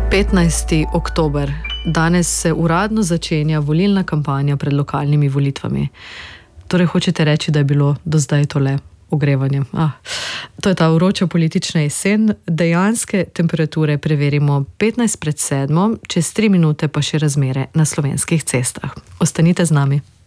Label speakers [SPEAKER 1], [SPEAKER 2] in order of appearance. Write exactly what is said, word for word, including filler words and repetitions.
[SPEAKER 1] petnajsti oktober. Danes se uradno začenja volilna kampanja pred lokalnimi volitvami. Torej hočete reči, da je bilo do zdaj tole ogrevanje. Ah, to je ta vroča politična jesen. Dejanske temperature preverimo petnajst pred sedmo, čez tri minute pa še razmere na slovenskih cestah. Ostanite z nami.